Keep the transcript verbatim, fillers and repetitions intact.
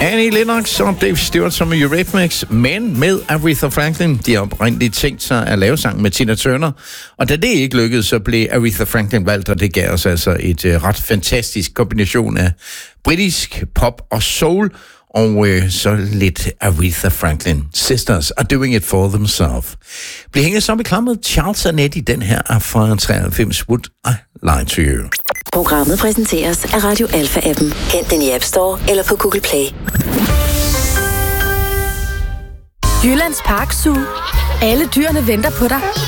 Annie Lennox og Dave Stewart som i Eurythmics, men med Aretha Franklin. De har oprindeligt tænkt sig at lave sang med Tina Turner, og da det ikke lykkedes, så blev Aretha Franklin valgt, og det gav os altså et uh, ret fantastisk kombination af britisk pop og soul, og uh, så lidt Aretha Franklin. Sisters are doing it for themselves. Bliv hængende som i klammet. Charles og Nettie, den her er fra treoghalvfems. Would I lie to you? Programmet præsenteres af Radio Alpha-appen. Hent den i App Store eller på Google Play. Jyllands Park Zoo. Alle dyrene venter på dig.